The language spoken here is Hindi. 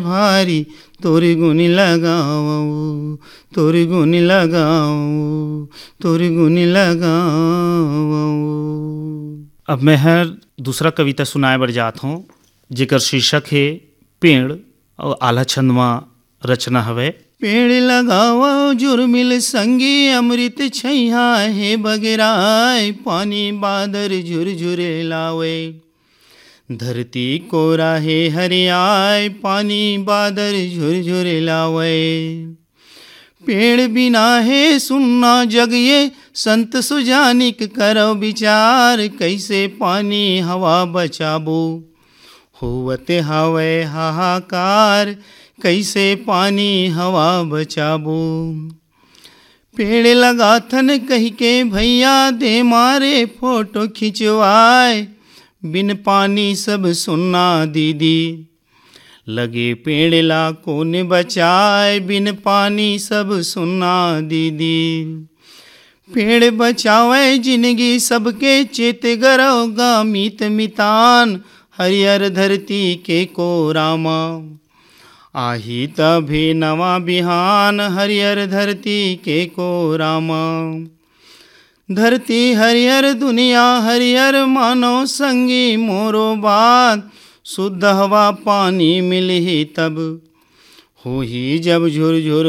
भारी तोरी गुनी लगाऊं, तोरी गुनी लगाऊं, तोरी गुनी लगाऊं। अब मैं हर दूसरा कविता सुनाए बर जात हूँ, जेकर शीर्षक है पेड़ और आला छंद में रचना हवे। पेड़ लगाओ जुर्मिल संगी अमृत छैया है बगराय, पानी बादर झुरझुरे लावे, धरती कोरा है हरियाय, पानी बादर झुरझुरे लावे। पेड़ बिना है सुनना जग ये, संत सुजानिक करो विचार, कैसे पानी हवा बचाबो, होवते हवे हाहाकार, कैसे पानी हवा बचाबो। पेड़ लगाथन कह के भैया दे मारे फोटो खिंचवाए, बिन पानी सब सुनना दीदी, लगे पेड़ ला कौन बचाए, बिन पानी सब सुनना दीदी। पेड़ बचावे जिंदगी सबके, चेत गरोगा मीत मितान, हरियर धरती के को रामा, आही तभी नवा बिहान, हरियर धरती के को रामा। धरती हरियर दुनिया हरियर, मानो संगी मोरो बात, शुद्ध हवा पानी मिलही तब, हो ही जब झुरझुर